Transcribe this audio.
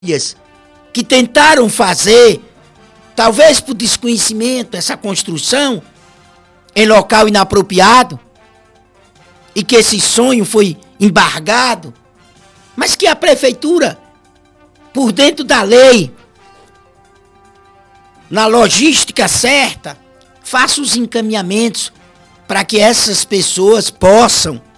que tentaram fazer, talvez por desconhecimento, essa construção em local inapropriado, e que esse sonho foi embargado, mas que a prefeitura, por dentro da lei, na logística certa, faça os encaminhamentos para que essas pessoas possam